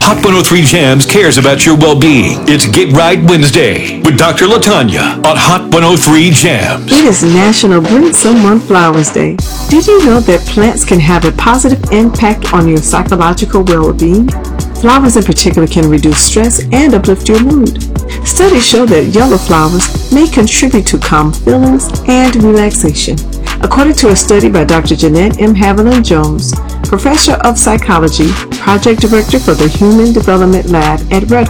Hot 103 Jams cares about your well-being. It's Get Right Wednesday with Dr. LaTanya on Hot 103 Jams. It is National Bring Someone Flowers Day. Did you know that plants can have a positive impact on your psychological well-being? Flowers in particular can reduce stress and uplift your mood. Studies show that yellow flowers may contribute to calm feelings and relaxation. According to a study by Dr. Jeanette M. Haviland Jones, Professor of Psychology, Project Director for the Human Development Lab at Rutgers,